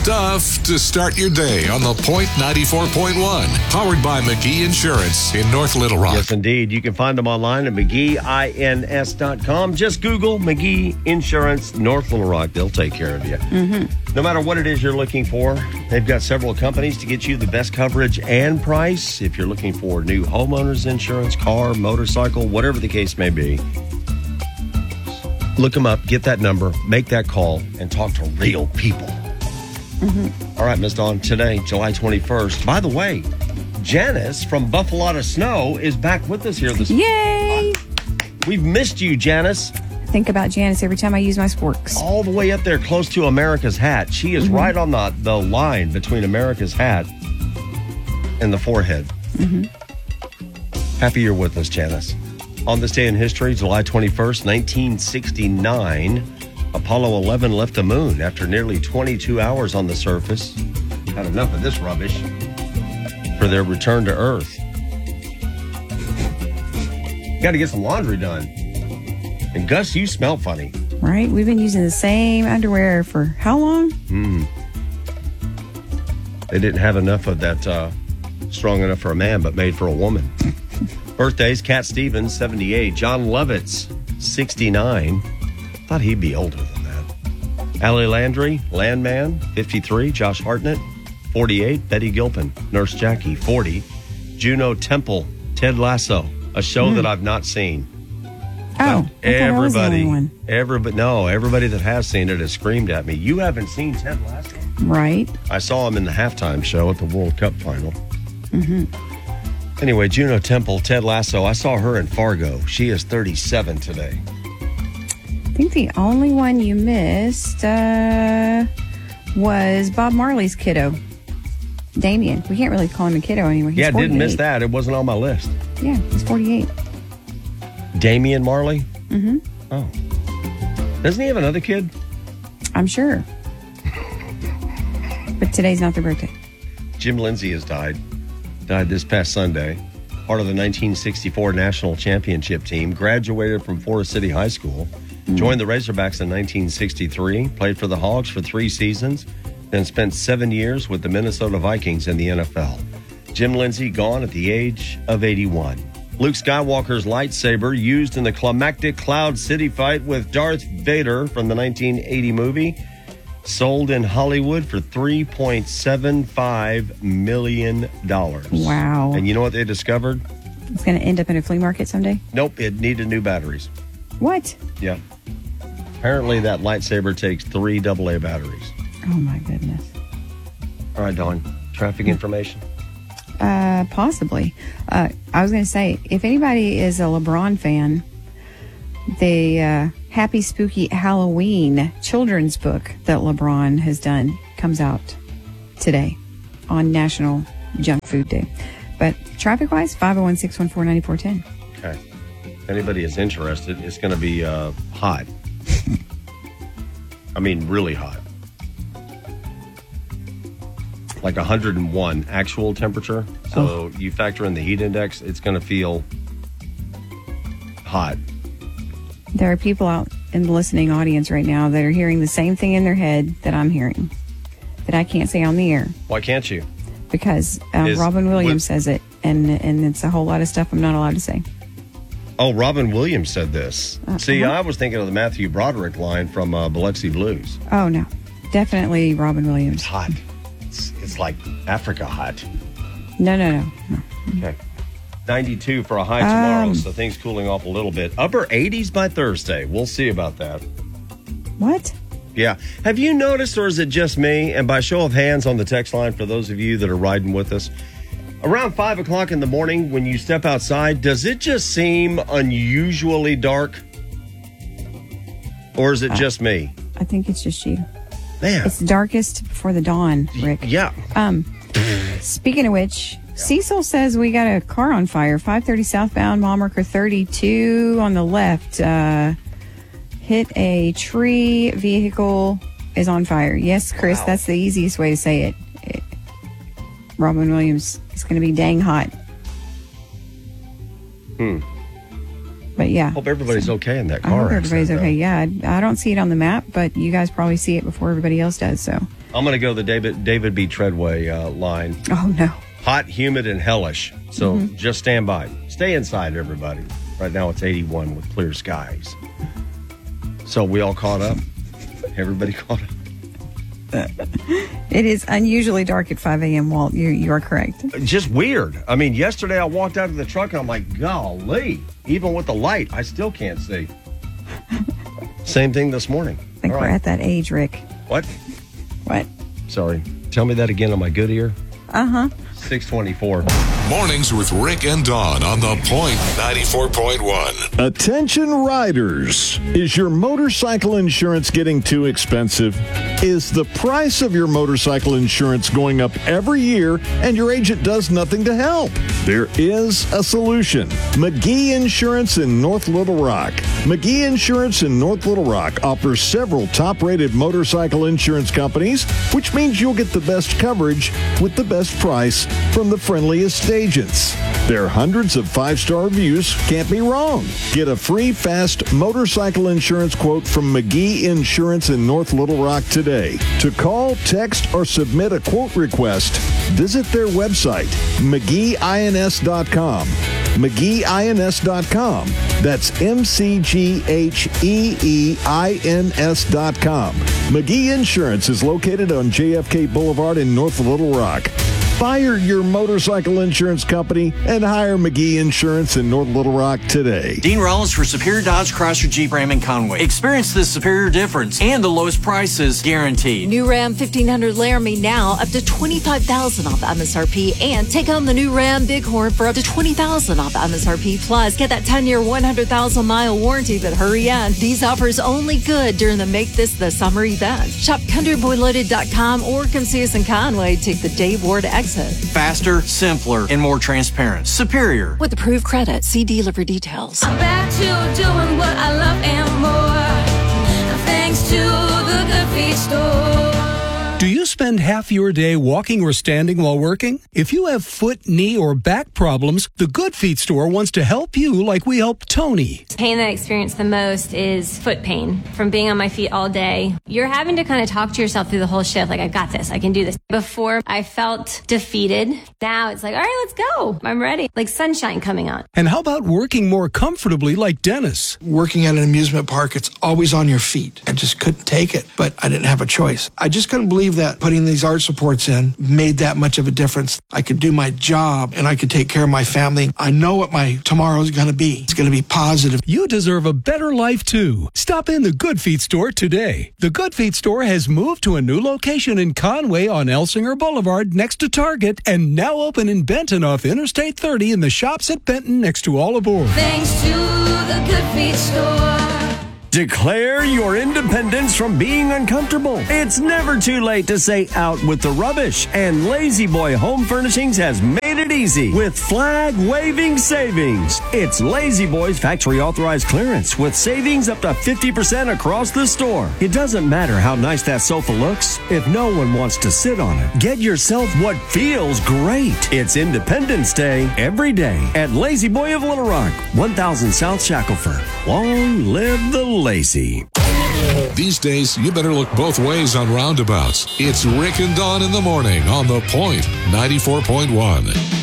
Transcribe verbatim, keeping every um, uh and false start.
stuff to start your day on the Point ninety-four point one. Powered by McGee Insurance in North Little Rock. Yes, indeed. You can find them online at McGee Ins dot com. Just Google McGee Insurance North Little Rock. They'll take care of you. Mm-hmm. No matter what it is you're looking for, they've got several companies to get you the best coverage and price. If you're looking for new homeowners insurance, car, motorcycle, whatever the case may be, look them up, get that number, make that call, and talk to real people. Mm-hmm. All right, Miss Dawn, today, July twenty-first. By the way, Janice from Buffalo to Snow is back with us here this morning. Yay! We've missed you, Janice. Think about Janice every time I use my sporks. All the way up there close to America's Hat. She is mm-hmm. right on the, the line between America's Hat and the forehead. Mm-hmm. Happy you're with us, Janice. On this day in history, July twenty-first, nineteen sixty-nine, Apollo eleven left the moon after nearly twenty-two hours on the surface. Had enough of this rubbish for their return to Earth. Got to get some laundry done. And Gus, you smell funny. Right? We've been using the same underwear for how long? Mm. They didn't have enough of that uh, strong enough for a man, but made for a woman. Birthdays, Cat Stevens, seventy-eight. John Lovitz, sixty-nine. Thought he'd be older than that. Allie Landry, Landman, fifty-three. Josh Hartnett, forty-eight. Betty Gilpin, Nurse Jackie, forty. Juno Temple, Ted Lasso, a show mm. that I've not seen. Oh, I everybody, one. everybody, no, everybody that has seen it has screamed at me. You haven't seen Ted Lasso? Right. I saw him in the halftime show at the World Cup final. Mm-hmm. Anyway, Juno Temple, Ted Lasso. I saw her in Fargo. She is thirty-seven today. I think the only one you missed uh, was Bob Marley's kiddo, Damien. We can't really call him a kiddo anymore. He's yeah, forty-eight. Didn't miss that. It wasn't on my list. Yeah, he's forty-eight. Damian Marley? Mm-hmm. Oh. Doesn't he have another kid? I'm sure. But today's not their birthday. Jim Lindsay has died. Died this past Sunday. Part of the nineteen sixty-four National Championship team. Graduated from Forest City High School. Mm-hmm. Joined the Razorbacks in nineteen sixty-three. Played for the Hogs for three seasons. Then spent seven years with the Minnesota Vikings in the N F L. Jim Lindsay gone at the age of eighty-one. Luke Skywalker's lightsaber used in the climactic Cloud City fight with Darth Vader from the nineteen eighty movie. Sold in Hollywood for three point seven five million dollars. Wow. And you know what they discovered? It's going to end up in a flea market someday? Nope, it needed new batteries. What? Yeah. Apparently that lightsaber takes three double A batteries. Oh, my goodness. All right, Dawn. Traffic information? Uh, possibly. Uh, I was going to say, if anybody is a LeBron fan, the uh, Happy Spooky Halloween children's book that LeBron has done comes out today on National Junk Food Day. But traffic-wise, five oh one, six one four, nine four one zero. Okay. If anybody is interested, it's going to be uh, hot. I mean, really hot. Like one hundred one actual temperature. So oh. you factor in the heat index, it's going to feel hot. There are people out in the listening audience right now that are hearing the same thing in their head that I'm hearing, that I can't say on the air. Why can't you? Because uh, Is, Robin Williams what, says it, and and it's a whole lot of stuff I'm not allowed to say. Oh, Robin Williams said this. Uh-huh. See, I was thinking of the Matthew Broderick line from uh, Biloxi Blues. Oh, no. Definitely Robin Williams. It's hot. It's, it's like Africa hot. No, no, no. no. Okay. ninety-two for a high tomorrow, um, so things cooling off a little bit. Upper eighties by Thursday. We'll see about that. What? Yeah. Have you noticed, or is it just me? And by show of hands on the text line, for those of you that are riding with us, around five o'clock in the morning when you step outside, does it just seem unusually dark? Or is it uh, just me? I think it's just you. Man. It's darkest before the dawn, Rick. Yeah. Um, speaking of which, yeah. Cecil says we got a car on fire. five thirty southbound, mile marker thirty-two on the left. Uh, hit a tree. Vehicle is on fire. Yes, Chris, wow. That's the easiest way to say it. it Robin Williams, it's going to be dang hot. Hmm. But yeah. Hope everybody's so, okay in that car. I hope everybody's okay. Yeah, I, I don't see it on the map, but you guys probably see it before everybody else does. So I'm going to go the David David B. Treadway uh, line. Oh, no. Hot, humid, and hellish. So mm-hmm. just stand by. Stay inside, everybody. Right now it's eighty-one with clear skies. So we all caught up? Everybody caught up? It is unusually dark at five a.m., Walt. You, you are correct. Just weird. I mean, yesterday I walked out of the truck and I'm like, golly, even with the light, I still can't see. Same thing this morning. I think all we're right. at that age, Rick. What? What? Sorry. Tell me that again on my good ear. Uh-huh. six twenty-four. Mornings with Rick and Dawn on The Point ninety-four point one. Attention riders. Is your motorcycle insurance getting too expensive? Is the price of your motorcycle insurance going up every year and your agent does nothing to help? There is a solution. McGee Insurance in North Little Rock. McGee Insurance in North Little Rock offers several top-rated motorcycle insurance companies, which means you'll get the best coverage with the best price from the friendliest agents. There are hundreds of five-star reviews. Can't be wrong. Get a free, fast motorcycle insurance quote from McGee Insurance in North Little Rock today. To call, text, or submit a quote request, visit their website, McGee I N S dot com. McGee I N S dot com. That's M C G H E E I N S dot com. McGee Insurance is located on J F K Boulevard in North Little Rock. Fire your motorcycle insurance company and hire McGee Insurance in North Little Rock today. Dean Rollins for Superior Dodge Chrysler Jeep Ram in Conway. Experience the superior difference and the lowest prices guaranteed. New Ram fifteen hundred Laramie now up to twenty-five thousand dollars off M S R P, and take home the new Ram Bighorn for up to twenty thousand dollars off M S R P. Plus, get that ten-year, one hundred thousand mile warranty, but hurry in. These offers only good during the Make This the Summer event. Shop country boy loaded dot com or come see us in Conway. Take the Dave Ward exit. Faster, simpler, and more transparent. Superior. With approved credit. See dealer for details. I'm back to doing what I love and more, thanks to the Good Feet store. Do you spend half your day walking or standing while working? If you have foot, knee, or back problems, the Good Feet store wants to help you like we helped Tony. The pain that I experience the most is foot pain from being on my feet all day. You're having to kind of talk to yourself through the whole shift, like, I've got this, I can do this. Before, I felt defeated. Now it's like, all right, let's go. I'm ready. Like sunshine coming on. And how about working more comfortably like Dennis? Working at an amusement park, it's always on your feet. I just couldn't take it, but I didn't have a choice. I just couldn't believe that putting these arch supports in made that much of a difference. I could do my job and I could take care of my family. I know what my tomorrow is going to be. It's going to be positive. You deserve a better life too. Stop in the Good Feet store today. The Good Feet store has moved to a new location in Conway on Elsinger Boulevard next to Target, and now open in Benton off Interstate thirty in the shops at Benton next to All Aboard. Thanks to the Good Feet store. Declare your independence from being uncomfortable. It's never too late to say out with the rubbish, and Lazy Boy Home Furnishings has made it easy with flag-waving savings. It's Lazy Boy's factory authorized clearance with savings up to fifty percent across the store. It doesn't matter how nice that sofa looks if no one wants to sit on it. Get yourself what feels great. It's Independence Day every day at Lazy Boy of Little Rock, one thousand South Shackelford. Long live the Lazy. These days, you better look both ways on roundabouts. It's Rick and Dawn in the morning on The Point ninety-four point one.